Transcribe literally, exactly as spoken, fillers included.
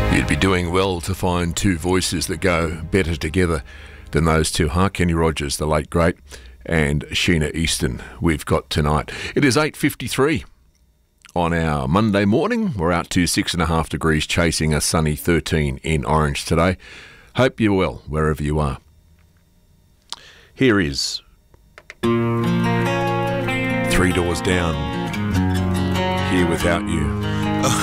You'd be doing well to find two voices that go better together than those two, huh? Kenny Rogers, the late great, and Sheena Easton we've got tonight. It is eight fifty-three on our Monday morning. We're out to six and a half degrees, chasing a sunny thirteen in Orange today. Hope you're well wherever you are. Here is Three Doors Down, Here Without You.